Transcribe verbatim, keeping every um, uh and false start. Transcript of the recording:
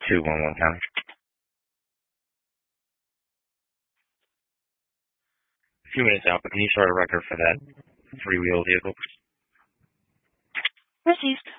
two one one County. A few minutes out, but can you start a record for that three-wheel vehicle? Received.